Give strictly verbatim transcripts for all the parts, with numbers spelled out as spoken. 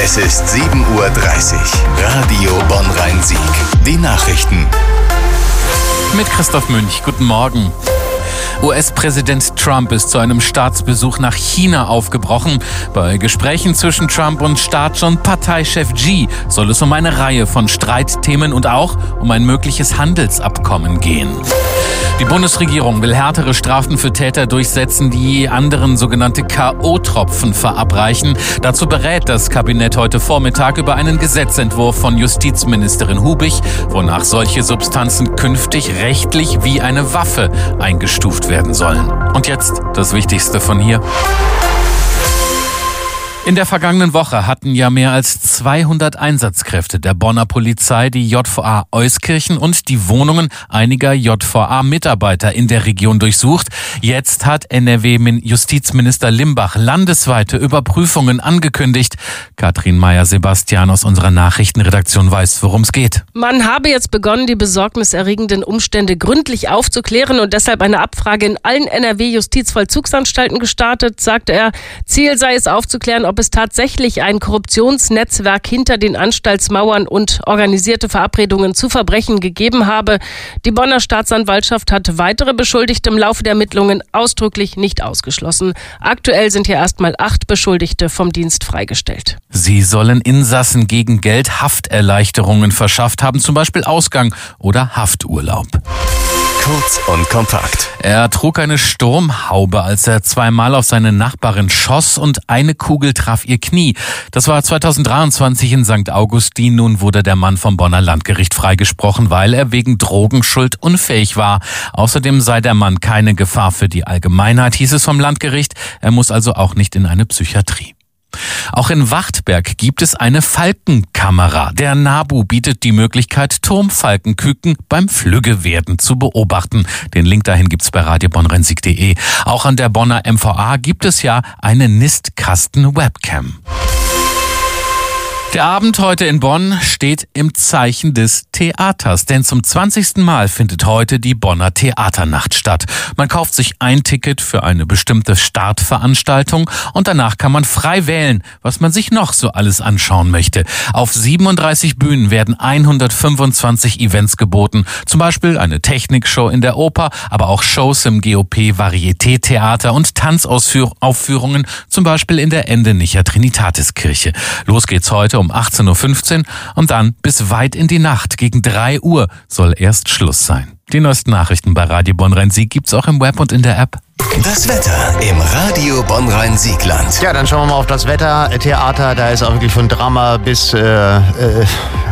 Es ist sieben Uhr dreißig. Radio Bonn-Rhein-Sieg. Die Nachrichten. Mit Christoph Münch. Guten Morgen. U S-Präsident Trump ist zu einem Staatsbesuch nach China aufgebrochen. Bei Gesprächen zwischen Trump und Staats- und Parteichef Xi soll es um eine Reihe von Streitthemen und auch um ein mögliches Handelsabkommen gehen. Die Bundesregierung will härtere Strafen für Täter durchsetzen, die anderen sogenannte K O-Tropfen verabreichen. Dazu berät das Kabinett heute Vormittag über einen Gesetzentwurf von Justizministerin Hubich, wonach solche Substanzen künftig rechtlich wie eine Waffe eingestuft werden sollen. Und jetzt das Wichtigste von hier. In der vergangenen Woche hatten ja mehr als zweihundert Einsatzkräfte der Bonner Polizei die J V A Euskirchen und die Wohnungen einiger J V A-Mitarbeiter in der Region durchsucht. Jetzt hat N R W-Justizminister Limbach landesweite Überprüfungen angekündigt. Katrin Meyer-Sebastian aus unserer Nachrichtenredaktion weiß, worum es geht. Man habe jetzt begonnen, die besorgniserregenden Umstände gründlich aufzuklären und deshalb eine Abfrage in allen N R W-Justizvollzugsanstalten gestartet, sagte er. Ziel sei es aufzuklären, ob es tatsächlich ein Korruptionsnetzwerk hinter den Anstaltsmauern und organisierte Verabredungen zu Verbrechen gegeben habe. Die Bonner Staatsanwaltschaft hat weitere Beschuldigte im Laufe der Ermittlungen ausdrücklich nicht ausgeschlossen. Aktuell sind hier erstmal acht Beschuldigte vom Dienst freigestellt. Sie sollen Insassen gegen Geld Hafterleichterungen verschafft haben, zum Beispiel Ausgang oder Hafturlaub. Kurz und kompakt. Er trug eine Sturmhaube, als er zweimal auf seine Nachbarin schoss und eine Kugel traf ihr Knie. Das war zweitausenddreiundzwanzig in Sankt Augustin. Nun wurde der Mann vom Bonner Landgericht freigesprochen, weil er wegen Drogenschuld unfähig war. Außerdem sei der Mann keine Gefahr für die Allgemeinheit, hieß es vom Landgericht. Er muss also auch nicht in eine Psychiatrie. Auch in Wachtberg gibt es eine Falkenkamera. Der NABU bietet die Möglichkeit, Turmfalkenküken beim Flüggewerden zu beobachten. Den Link dahin gibt's bei radio bonn rhein sieg punkt de. Auch an der Bonner M V A gibt es ja eine Nistkasten-Webcam. Der Abend heute in Bonn steht im Zeichen des Theaters, denn zum zwanzigsten Mal findet heute die Bonner Theaternacht statt. Man kauft sich ein Ticket für eine bestimmte Startveranstaltung und danach kann man frei wählen, was man sich noch so alles anschauen möchte. Auf siebenunddreißig Bühnen werden hundertfünfundzwanzig Events geboten, zum Beispiel eine Technikshow in der Oper, aber auch Shows im G O P Varieté-Theater und Tanzaufführungen, zum Beispiel in der Endenicher Trinitatiskirche. Los geht's heute um achtzehn Uhr fünfzehn und dann bis weit in die Nacht. Gegen drei Uhr soll erst Schluss sein. Die neuesten Nachrichten bei Radio Bonn-Rhein-Sieg gibt's auch im Web und in der App. Das Wetter im Radio Bonn-Rhein-Siegland. Ja, dann schauen wir mal auf das Wetter. Theater, da ist auch wirklich von Drama bis äh, äh,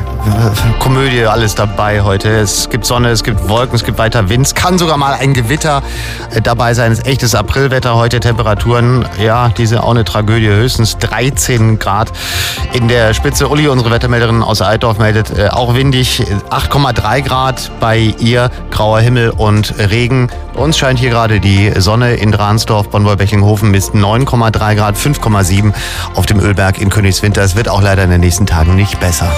Komödie alles dabei heute. Es gibt Sonne, es gibt Wolken, es gibt weiter Wind. Es kann sogar mal ein Gewitter äh, dabei sein. Es ist echtes Aprilwetter heute. Temperaturen, ja, diese auch eine Tragödie. Höchstens dreizehn Grad in der Spitze. Uli, unsere Wettermelderin aus Altdorf, meldet äh, auch windig. acht Komma drei Grad bei ihr. Grauer Himmel und Regen. Bei uns scheint hier gerade die Sonne in Dransdorf, Bonn-Wolbechinghofen misst neun Komma drei Grad, fünf Komma sieben auf dem Ölberg in Königswinter. Es wird auch leider in den nächsten Tagen nicht besser.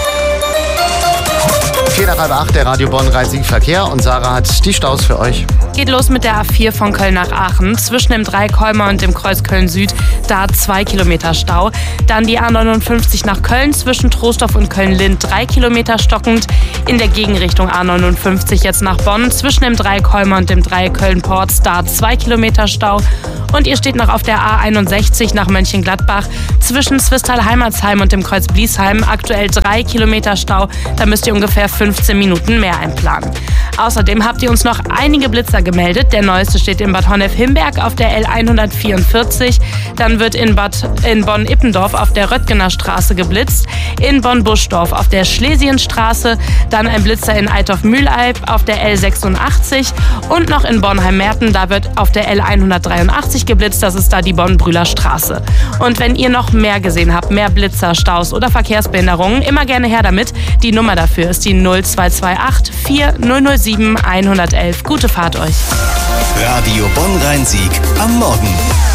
vier nach halb acht, der Radio Bonn-Rhein-Sieg Verkehr und Sarah hat die Staus für euch. Geht los mit der A vier von Köln nach Aachen, zwischen dem Dreikolmer und dem Kreuz Köln-Süd, da zwei Kilometer Stau. Dann die A neunundfünfzig nach Köln, zwischen Troisdorf und Köln-Lind, drei Kilometer stockend. In der Gegenrichtung A neunundfünfzig jetzt nach Bonn, zwischen dem Dreikolmer und dem Dreieck Köln-Porz, da zwei Kilometer Stau. Und ihr steht noch auf der A einundsechzig nach Mönchengladbach, zwischen Zwistal-Heimatsheim und dem Kreuz Bliesheim, aktuell drei Kilometer Stau. Da müsst ihr ungefähr fünfzehn Minuten mehr einplanen. Außerdem habt ihr uns noch einige Blitzer gemeldet. Der neueste steht in Bad Honnef-Himberg auf der L hundertvierundvierzig. Dann wird in, Bad, in Bonn-Ippendorf auf der Röttgener Straße geblitzt. In Bonn-Buschdorf auf der Schlesienstraße. Dann ein Blitzer in Eitorf-Mühleib auf der L sechsundachtzig. Und noch in Bonn-Heim-Merten, da wird auf der L hundertdreiundachtzig geblitzt. Das ist da die Bonn-Brühler Straße. Und wenn ihr noch mehr gesehen habt, mehr Blitzer, Staus oder Verkehrsbehinderungen, immer gerne her damit. Die Nummer dafür ist die null zwei zwei acht vier null null sieben eins eins eins. Gute Fahrt euch. Radio Bonn-Rhein-Sieg am Morgen.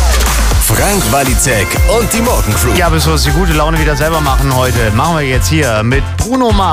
Frank Walizek und die Morgencrew. Ja, bevor wir die gute Laune wieder selber machen heute, machen wir jetzt hier mit Bruno Mars.